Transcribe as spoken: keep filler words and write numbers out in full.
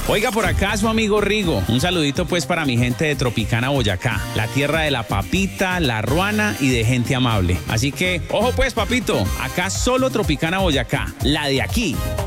Oiga, por acá su amigo Rigo. Un saludito pues para mi gente de Tropicana, Boyacá, la tierra de la papita, la ruana y de gente amable. Así que, ojo pues, papito, acá solo Tropicana, Boyacá, la de aquí.